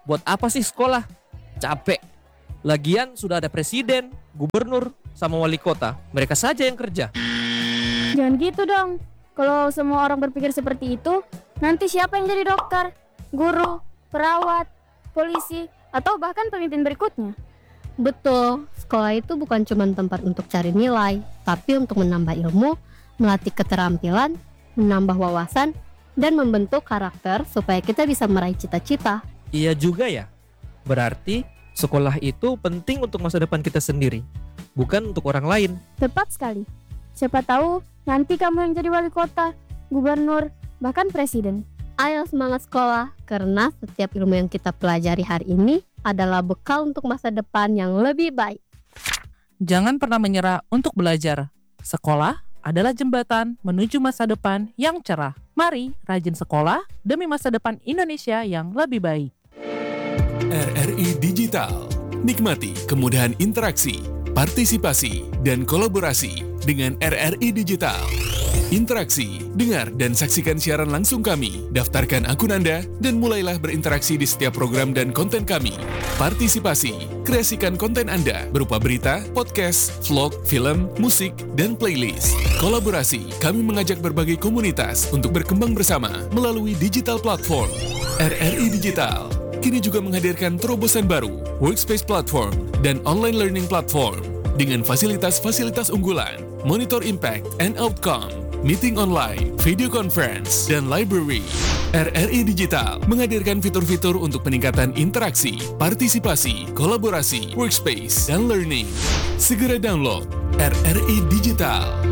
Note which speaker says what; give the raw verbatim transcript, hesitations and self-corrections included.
Speaker 1: Buat apa sih sekolah? Capek. Lagian sudah ada presiden, gubernur, sama wali kota. Mereka saja yang kerja.
Speaker 2: Jangan gitu dong. Kalau semua orang berpikir seperti itu, nanti siapa yang jadi dokter, guru, perawat, polisi, atau bahkan pemimpin berikutnya?
Speaker 3: Betul, sekolah itu bukan cuma tempat untuk cari nilai, tapi untuk menambah ilmu, melatih keterampilan, menambah wawasan, dan membentuk karakter supaya kita bisa meraih cita-cita.
Speaker 1: Iya juga ya. Berarti sekolah itu penting untuk masa depan kita sendiri, bukan untuk orang lain.
Speaker 2: Tepat sekali. Siapa tahu nanti kamu yang jadi wali kota, gubernur, bahkan presiden.
Speaker 3: Ayo semangat sekolah, karena setiap ilmu yang kita pelajari hari ini adalah bekal untuk masa depan yang lebih baik.
Speaker 4: Jangan pernah menyerah untuk belajar. Sekolah adalah jembatan menuju masa depan yang cerah. Mari rajin sekolah demi masa depan Indonesia yang lebih baik.
Speaker 5: R R I Digital. Nikmati kemudahan interaksi, partisipasi, dan kolaborasi dengan R R I Digital. Interaksi, dengar dan saksikan siaran langsung kami. Daftarkan akun Anda dan mulailah berinteraksi di setiap program dan konten kami. Partisipasi, kreasikan konten Anda berupa berita, podcast, vlog, film, musik, dan playlist. Kolaborasi, kami mengajak berbagai komunitas untuk berkembang bersama melalui digital platform. R R I Digital kini juga menghadirkan terobosan baru, workspace platform, dan online learning platform dengan fasilitas-fasilitas unggulan, monitor impact and outcome, meeting online, video conference, dan library. R R I Digital menghadirkan fitur-fitur untuk peningkatan interaksi, partisipasi, kolaborasi, workspace, dan learning. Segera download R R I Digital.